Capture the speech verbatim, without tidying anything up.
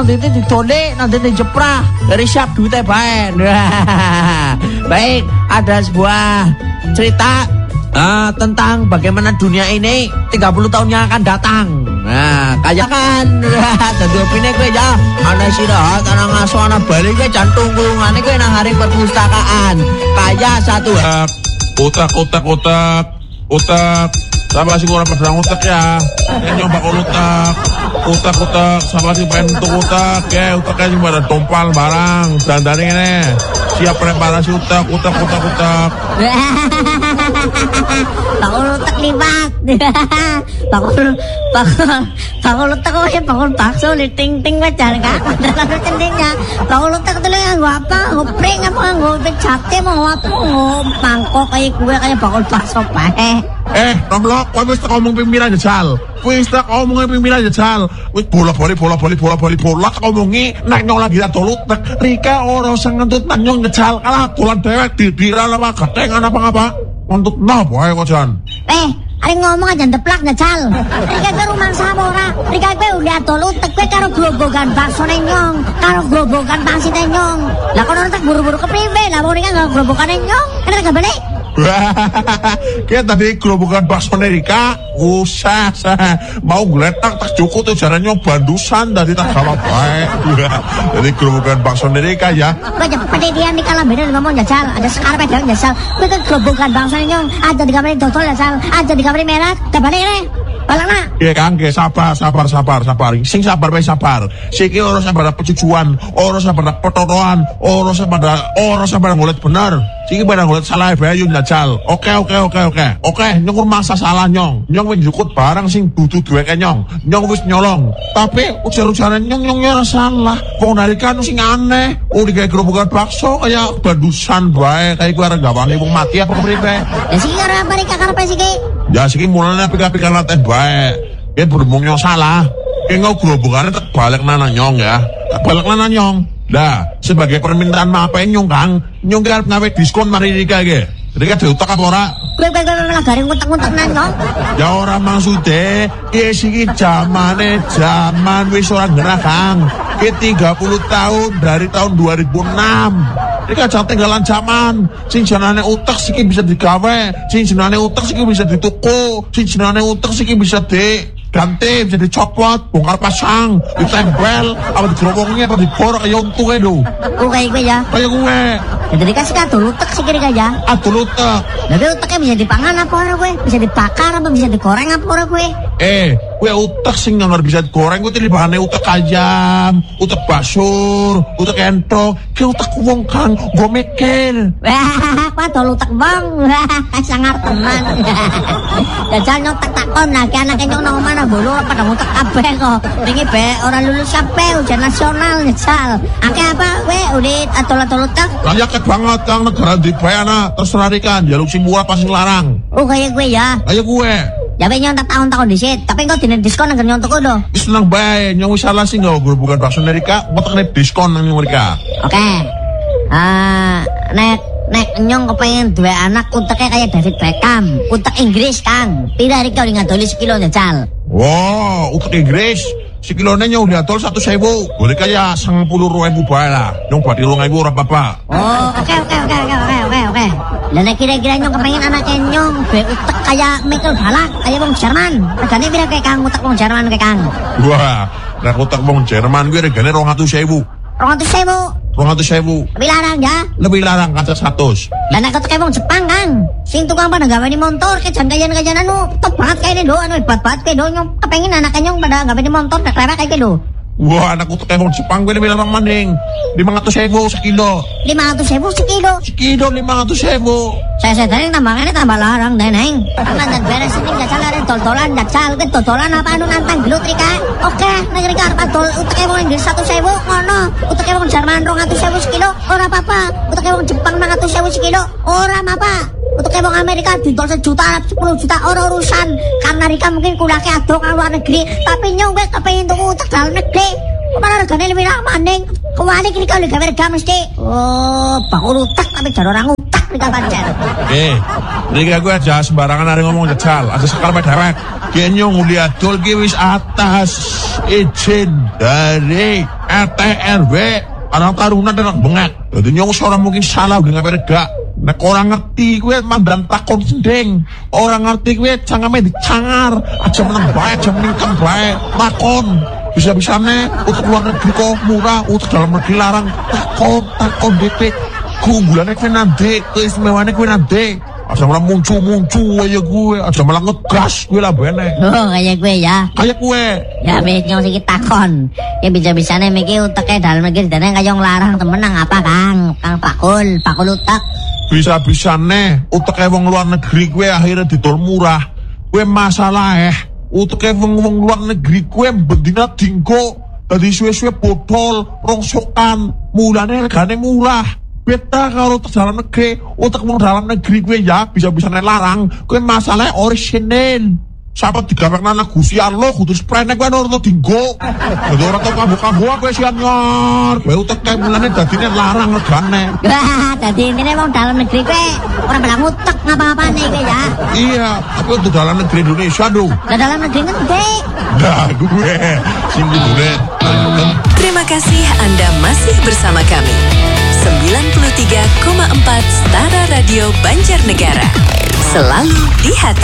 nanti didole, nanti dijeprah, dari siap duitnya bae. Baik, ada sebuah cerita uh, tentang bagaimana dunia ini tiga puluh tahun yang akan datang. Nah, kayak kan dadi opine kowe ya, ana sirahat, ana ngaso, ana bali kowe jantung kulungane kowe nang hari perpustakaan. Kayak satu otak otak otak otak sama sih orang pedang otak ya, yang nyoba otak otak otak sama sih pengen untuk otak ya, otaknya cuma ada tompal barang dan dari ini siap preparasi otak otak otak otak. Bakul otak lipat. Bakul bakul bakul otak kok ya bakul bakso di ting ting wajar kan. Dalam cendenya bakul otak itu yang apa? Ngopring apa ngopeng sate mau apa? Mangkok kayak gue kayak bakul bakso bae. Eh, nomblok, kowe wis tak ngomong pimpinan jajal. Wis tak ngomong pimpinan jajal. Wis bola-bali bola-bali bola-bali bola tak ngomongi nek nyong lagi tak dolut. Rika ora usah ngentut nang nyong jajal. Kalah dolan dewek didira lawa gatengan apa-apa. Ngentut nah bae kok jan. Eh, ari ngomong aja ndeplak jajal. Rika ke rumah sama ora. Rika kowe udah dolut kowe karo grobogan baksone nyong, karo grobogan pangsite nyong. Lah kono tak buru-buru kepriwe? Lah wong Rika karo grobogane nyong. Kan gak balik. Kayak tadi gerobokan bakso Rika usah sah mau geletak tak cukup tuh caranya bandusan dari tak sama baik. Jadi gerobokan bakso Rika ya. Gue cepet dia nih kalau bener ngomong jajal, ada sekarang pedang jajal. Gue kan gerobokan bakso nyong, ada di kamar dotol jajal, ada di kamar merah. Terbalik nih. Balangna. Iya Kang, ke sabar, sabar, sabar, sabar. Sing sabar, bae sabar. Siki ora sabar pecucuan, ora sabar petoroan, ora sabar, ora sabar ngulet bener. Siki pada ngulet salah bae yo njajal. Oke, oke, oke, oke. Oke, nyukur masa salah nyong. Nyong wis njukut barang sing dudu duweke nyong. Nyong wis nyolong. Tapi ujar-ujaran nyong nyong ora salah. Wong narikan sing aneh. Oh digawe gerobokan bakso kaya bandusan bae, kaya kuwi arep gawane wong mati apa kepriwe. Ya siki karo apa iki karepe siki? Ya siki mulane pikir-pikir laten bae. Ya berhubung nyong salah. Ya ngau gerobongannya tak balik nana nyong ya. Tak balik nana nyong. Nah, sebagai permintaan maaf nyong Kang, nyong kan ngawe diskon mari Rika ge. Rika diutak apa ora? Gue gue gue malah garing ngutak-ngutak nang nyong. Ya ora maksude, ya siki zamane zaman wis ora genah Kang. Ki tiga puluh tahun dari tahun dua ribu enam. Rika jangan tinggalan zaman. Sing jenane utek siki bisa digawe, sing jenane utek siki bisa dituku, sing jenane utek siki bisa di ganti, bisa dicopot, bongkar pasang, ditempel, apa digerobongnya, apa diborok, kayak untungnya lho. Oh kayak gue ya? Kayak gue. Jadi kasih kadul utek sih kira aja. Adul utek. Tapi uteknya bisa dipangan apa orang gue? Bisa dibakar apa bisa digoreng apa orang gue? Eh, gue utek sih nggak bisa digoreng, gue tadi bahannya utek ayam, utek basur, utek entok, kayak utek wong Kang, gue mikir. Wah, kadul utek bang, wah, sangar teman. Jajal nyong tak takon lagi anaknya nyong nang mana bolu pada utek kabeh kok. Ini be orang lulus kabeh ujian nasional jajal. Akeh apa gue udah atol-atol utek? Layak banget Kang, negara di bayana terserah Rika, jaluk sing murah pas sing larang. Oh kayak gue ya. Kayak gue. Ya be nyong tak tahun-tahun disit, tapi kok dina diskon nang nyong toko do. Wis seneng bae, nyong wis salah sih enggak bukan bakso Rika, ngotekne diskon nang mereka. Oke. Okay. Ah, nek nek nyong kepengen dua anak uteknya kayak David Beckham, utek Inggris Kang. Pira Rika udah ngadoli sekilo jajal. Wow, utek Inggris. Sekilonnya nyong udah tol satu sewu. Boleh kayak sang puluh ribu bae lah. Nyong badi rong ribu ora apa-apa. Oh, oke oke oke oke oke oke oke. Lah nek kira-kira nyong kepengen anaknya nyong be utek kayak Michael Ballack, kayak wong Jerman. Regane pira kayak Kang utek wong Jerman kayak Kang? Wah, nek utek wong Jerman gue regane rong atus sewu. rong atus sewu. rong atus sewu. Lebih larang ya? Lebih larang kaca seratus. Lah nek utek wong Jepang Kang. Sing tukang pada gaweni motor ke jan-kajan-kajan anu top banget kayak do anu hebat banget kayak do nyong kepengen anaknya nyong pada gaweni motor nek lewat kayak do. Wah, anak utek wong Jepang gue lebih larang maning. lima ratus sewu sekilo. lima ratus sewu sekilo. Sekilo lima ratus sewu. Saya sedang tambangannya tambah larang deh neng. Karena dan beres ini jajal ada tol-tolan jajal ke tol-tolan apa anu nantang gelut Rika. Oke, nek Rika arep tol utek wong Inggris satu sewu ngono. Utek wong Jerman rong atus sewu sekilo ora apa-apa. Utek wong Jepang lima ratus sewu sekilo ora apa-apa. Untuk wong Amerika didol sejuta, sepuluh juta ora urusan. Karena Rika mungkin kulake ado kang luar negeri, tapi nyong wis kepengin tuku utek dalam negeri. Kemana regane lebih ramah neng? Kemana kini kau lihat mereka mesti? Oh, bakul utek tapi jangan orang utek Rika pancen. Eh, Rika gue aja sembarangan hari ngomong jajal, aja sekal pedewek. Kayaknya nguli adol ki wis atas izin dari R T R W orang taruna dan bengek. Jadi nyong seorang mungkin salah dengan mereka. Nek orang ngerti gue mandan takon sendeng. Orang ngerti gue cangame dicangar. Aja menang baik, aja meningkan baik. Takon. Bisa-bisanya untuk luar negeri kok murah, untuk dalam negeri larang. Takon, takon D P. Keunggulannya gue nanti, keistimewaannya gue nanti. Aja malah muncul-muncul aja gue. Aja malah ngegas gue lah bene. Oh kayak gue ya. Kayak gue. Ya wis nyong sikit takon. Ya bisa-bisane miki uteke dalam negeri dene kaya nglarang temenang apa Kang? Kang Pakul, Pakul utek. Bisa-bisane uteke wong luar negeri gue akhirnya didol murah. Gue masalah eh uteke wong wong luar negeri gue bendina dinggo. Dadi suwe-suwe botol, rongsokan, mulane regane murah. Beta kalau untuk dalam negeri, untuk wong dalam negeri gue ya bisa-bisane larang. Gue masalah orisinil. Siapa digawek nana Gusti Allah kudu sprene gue nurut dinggo. Jadi orang tau kabu-kabu gue sian nyor. Gue utek kayak mulane dadine larang regane. Wah, dadi intine wong dalam negeri kowe ora belang utek ngapa-ngapane kowe ya. Iya, tapi untuk dalam negeri Indonesia dong. Lah dalam negeri ngendi? Nah, gue sing gue. Terima kasih Anda masih bersama kami. sembilan puluh tiga koma empat Stara Radio Banjarnegara. Selalu di hati.